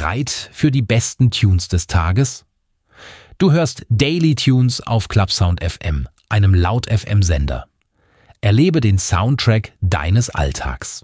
bereit für die besten Tunes des Tages? Du hörst Daily Tunes auf Clubsound FM, einem Laut FM Sender. Erlebe den Soundtrack deines Alltags.